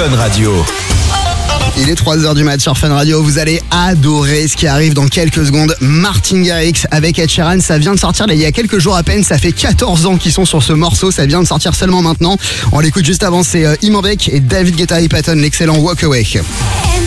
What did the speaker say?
Fun Radio. Il est 3h du mat sur Fun Radio, vous allez adorer ce qui arrive dans quelques secondes. Martin Garrix avec Ed Sheeran, ça vient de sortir il y a quelques jours à peine, ça fait 14 ans qu'ils sont sur ce morceau, ça vient de sortir seulement maintenant. On l'écoute juste avant, c'est Iman Beck et David Guetta et Patton, l'excellent Walk Away.